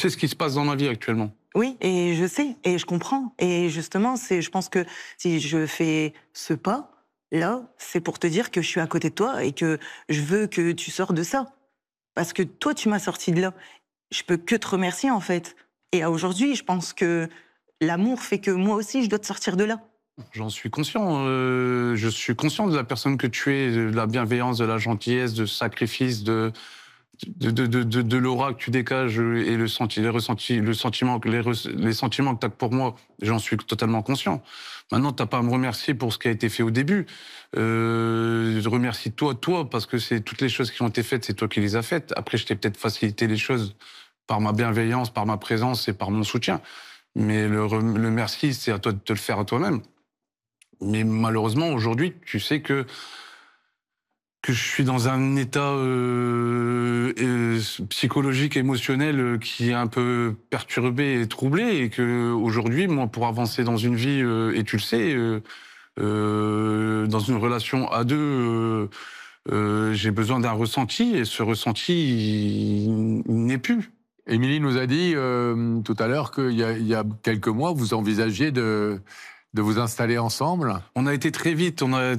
sais ce qui se passe dans ma vie actuellement. Oui, et je sais, et je comprends. Et justement, je pense que si je fais ce pas, là, c'est pour te dire que je suis à côté de toi et que je veux que tu sors de ça. Parce que toi, tu m'as sorti de là. Je peux que te remercier, en fait. Et aujourd'hui, je pense que l'amour fait que moi aussi, je dois te sortir de là. J'en suis conscient. Je suis conscient de la personne que tu es, de la bienveillance, de la gentillesse, de sacrifice, de l'aura que tu dégages et les sentiments que tu as pour moi. J'en suis totalement conscient. Maintenant, tu n'as pas à me remercier pour ce qui a été fait au début. Remercie-toi, parce que c'est toutes les choses qui ont été faites, c'est toi qui les as faites. Après, je t'ai peut-être facilité les choses par ma bienveillance, par ma présence et par mon soutien. Mais le merci, c'est à toi de te le faire à toi-même. Mais malheureusement, aujourd'hui, tu sais que je suis dans un état psychologique, émotionnel qui est un peu perturbé et troublé, et que aujourd'hui, moi, pour avancer dans une vie, et tu le sais, dans une relation à deux, j'ai besoin d'un ressenti, et ce ressenti, il n'est plus. Émilie nous a dit tout à l'heure qu'il y a quelques mois, vous envisagiez de vous installer ensemble. On a été très vite, on a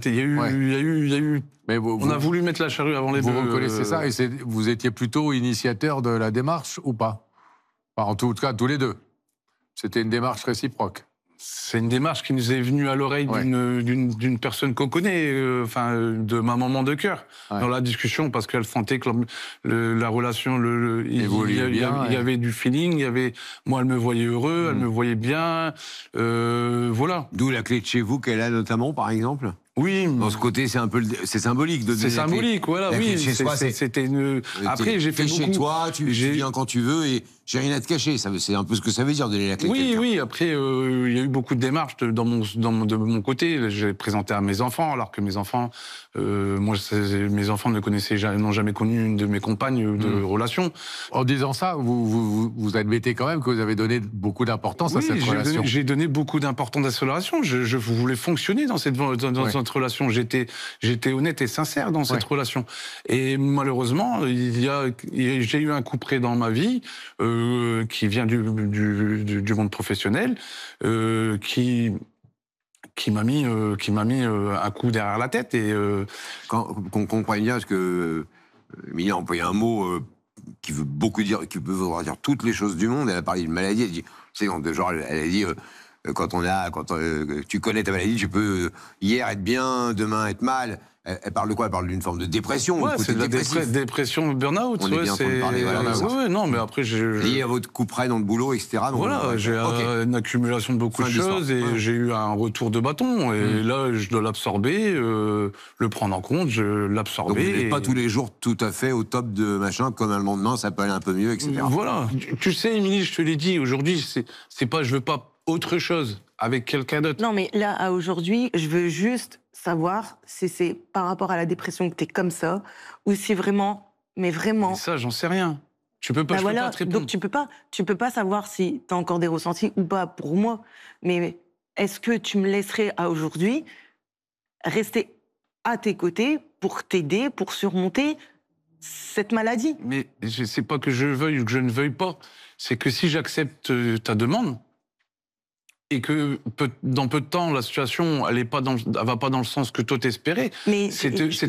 voulu mettre la charrue avant les bœufs. Vous reconnaissez ça, et vous étiez plutôt initiateur de la démarche ou pas? Enfin, en tout cas, tous les deux. C'était une démarche réciproque. C'est une démarche qui nous est venue à l'oreille d'une personne qu'on connaît, de ma maman de cœur, dans la discussion, parce qu'elle sentait que la relation, il y avait du feeling, moi elle me voyait heureux, elle me voyait bien, voilà. D'où la clé de chez vous qu'elle a notamment, par exemple. Oui. Dans ce côté, c'est symbolique. C'est symbolique, voilà, oui. C'était une... Après, j'ai fait beaucoup... chez toi, tu viens quand tu veux et j'ai rien à te cacher. C'est un peu ce que ça veut dire, donner la clé de quelqu'un. Oui, après, il y a eu beaucoup de démarches de mon côté. J'ai présenté à mes enfants, alors que mes enfants... mes enfants n'ont jamais connu une de mes compagnes de relation. En disant ça, vous admettez quand même que vous avez donné beaucoup d'importance à cette relation. J'ai donné beaucoup d'importance à cette relation. Je voulais fonctionner dans cette relation. J'étais honnête et sincère dans cette relation. Et malheureusement, j'ai eu un coup près dans ma vie qui vient du monde professionnel, qui m'a mis un coup derrière la tête. Et qu'on comprenne bien, parce que Émilie a employé un mot qui veut beaucoup dire, qui peut vouloir dire toutes les choses du monde. Elle a parlé de maladie. Elle dit, tu sais, genre, elle a dit. Quand tu connais ta maladie, tu peux hier être bien, demain être mal. Elle parle de quoi? Elle parle d'une forme de dépression. Ouais, c'est de la dépression, burn-out. On est bien en train de parler. Ouais, non, mais après, lié à votre coup près dans le boulot, etc. Donc voilà, j'ai une accumulation de beaucoup de choses et j'ai eu un retour de bâton. Et là, je dois l'absorber, le prendre en compte, l'absorber. Donc vous n'êtes pas tous les jours tout à fait au top de machin, comme un lendemain, ça peut aller un peu mieux, etc. Voilà. Tu sais, Émilie, je te l'ai dit, aujourd'hui, c'est pas, je veux pas autre chose avec quelqu'un d'autre. Non, mais là, à aujourd'hui, je veux juste savoir si c'est par rapport à la dépression que t'es comme ça, ou si vraiment, mais vraiment... Mais ça, j'en sais rien. Tu peux pas, je peux pas te répondre. Donc tu peux pas savoir si t'as encore des ressentis ou pas pour moi, mais est-ce que tu me laisserais à aujourd'hui rester à tes côtés pour t'aider, pour surmonter cette maladie? Mais c'est pas que je veuille ou que je ne veuille pas, c'est que si j'accepte ta demande, et que dans peu de temps, la situation, elle va pas dans le sens que toi t'espérais. Mais je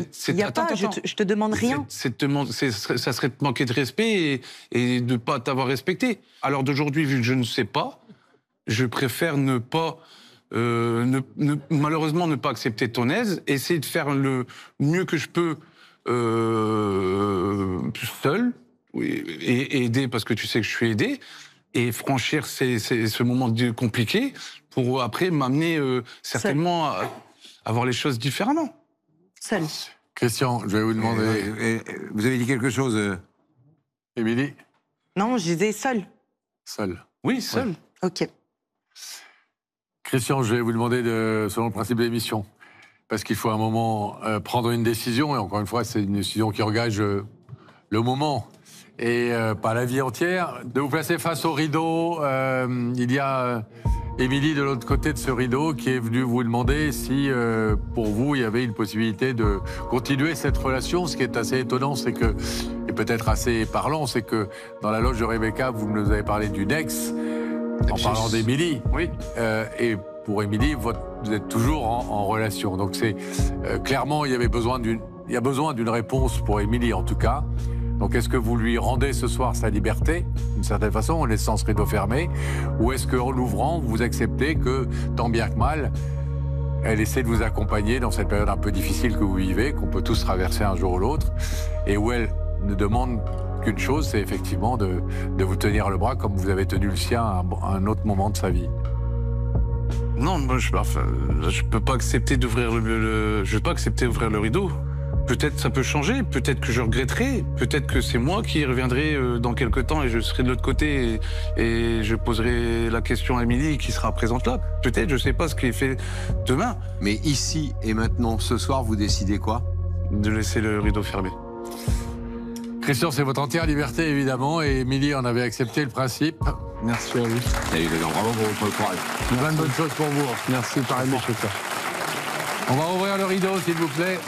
te demande rien. Ça serait te manquer de respect et de pas t'avoir respecté. Alors d'aujourd'hui, vu que je ne sais pas, je préfère ne pas, malheureusement, ne pas accepter ton aise, essayer de faire le mieux que je peux seul, et aider parce que tu sais que je suis aidé, et franchir ce moment compliqué pour après m'amener certainement à voir les choses différemment. Seul. Christian, je vais vous demander... vous avez dit quelque chose, Émilie? Non, je disais seul. Seul. Oui, seul. Ouais. Ok. Christian, je vais vous demander, selon le principe de l'émission, parce qu'il faut à un moment prendre une décision, et encore une fois, c'est une décision qui engage le moment et pas la vie entière, de vous placer face au rideau. Il y a Émilie de l'autre côté de ce rideau qui est venue vous demander si pour vous il y avait une possibilité de continuer cette relation. Ce qui est assez étonnant, c'est que, et peut-être assez parlant, c'est que dans la loge de Rebecca, vous nous avez parlé d'une ex, en parlant d'Émilie. Oui. Et pour Émilie, vous êtes toujours en relation. Donc c'est clairement, il y a besoin d'une réponse pour Émilie, en tout cas. Donc est-ce que vous lui rendez ce soir sa liberté, d'une certaine façon, en laissant ce rideau fermé, ou est-ce qu'en l'ouvrant, vous acceptez que, tant bien que mal, elle essaie de vous accompagner dans cette période un peu difficile que vous vivez, qu'on peut tous traverser un jour ou l'autre, et où elle ne demande qu'une chose, c'est effectivement de vous tenir le bras comme vous avez tenu le sien à un autre moment de sa vie. Non, moi, je peux pas accepter d'ouvrir je peux pas accepter d'ouvrir le rideau. Peut-être ça peut changer, peut-être que je regretterai, peut-être que c'est moi qui reviendrai dans quelques temps et je serai de l'autre côté et je poserai la question à Émilie qui sera présente là. Peut-être, je sais pas ce qui est fait demain. Mais ici et maintenant, ce soir, vous décidez quoi? De laisser le rideau fermé. Christian, c'est votre entière liberté, évidemment, et Émilie en avait accepté le principe. Merci à vous. Salut, bravo pour votre courage. Plein de bonnes choses pour vous. Merci, pareillement, chauffeur. On va ouvrir le rideau, s'il vous plaît.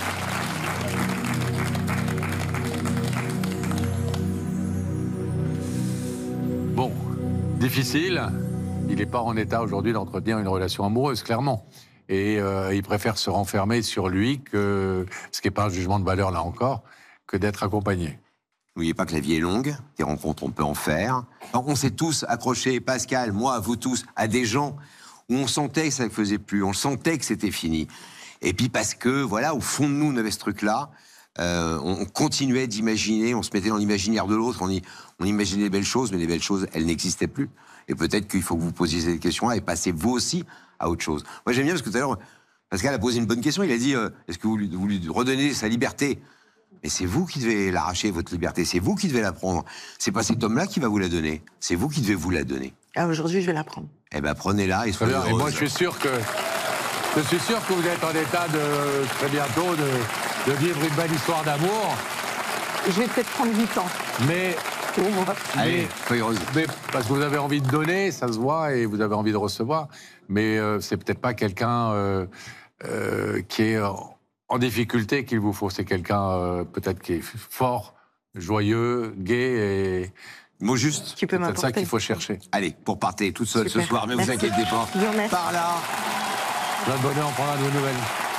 Bon, difficile. Il n'est pas en état aujourd'hui d'entretenir une relation amoureuse, clairement. Et il préfère se renfermer sur lui, ce qui n'est pas un jugement de valeur, là encore, que d'être accompagné. N'oubliez pas que la vie est longue, des rencontres, on peut en faire. Alors, on s'est tous accrochés, Pascal, moi, vous tous, à des gens où on sentait que ça ne faisait plus, on sentait que c'était fini. Et puis parce que, voilà, au fond de nous, on avait ce truc-là, on continuait d'imaginer, on se mettait dans l'imaginaire de l'autre, on imaginait les belles choses, mais les belles choses, elles n'existaient plus. Et peut-être qu'il faut que vous posiez cette question-là et passez vous aussi à autre chose. Moi, j'aime bien parce que tout à l'heure, Pascal a posé une bonne question, il a dit, est-ce que vous lui redonnez sa liberté? Mais c'est vous qui devez l'arracher, votre liberté, c'est vous qui devez la prendre. C'est pas cet homme-là qui va vous la donner, c'est vous qui devez vous la donner. Ah, aujourd'hui, je vais la prendre. Eh ben, prenez-la et soyez heureuse. Et moi, je suis sûr que vous êtes en état très bientôt de vivre une belle histoire d'amour. Je vais peut-être prendre 8 ans. Mais Pour moi. Allez, soyez heureuse. Mais parce que vous avez envie de donner, ça se voit, et vous avez envie de recevoir. Mais c'est peut-être pas quelqu'un qui est en difficulté qu'il vous faut. C'est quelqu'un peut-être qui est fort, joyeux, gai et... Mot juste. Qui peut C'est peut-être ça m'apporter. qu'il faut chercher. Allez, pour partir toute seule ce Super. soir, mais Merci. vous inquiétez pas. Je vous remercie. Par là. Plein de bonheur, on prendra de vos nouvelles.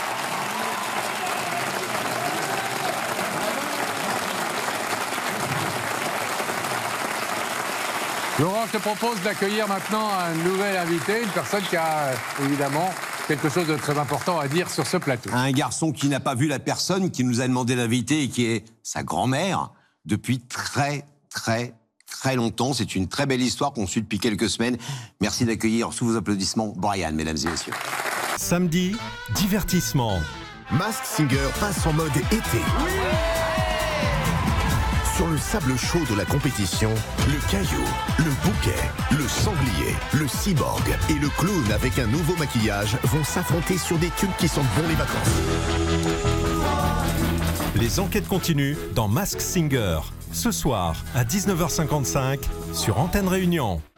Laurent, je te propose d'accueillir maintenant un nouvel invité, une personne qui a évidemment quelque chose de très important à dire sur ce plateau. Un garçon qui n'a pas vu la personne qui nous a demandé d'inviter et qui est sa grand-mère depuis très longtemps. C'est une très belle histoire qu'on suit depuis quelques semaines. Merci d'accueillir sous vos applaudissements Brian, mesdames et messieurs. Samedi, divertissement. Masked Singer passe en mode été. Sur le sable chaud de la compétition, le caillou, le bouquet, le sanglier, le cyborg et le clown avec un nouveau maquillage vont s'affronter sur des tubes qui sentent bon les vacances. Les enquêtes continuent dans Masked Singer. Ce soir à 19h55 sur Antenne Réunion.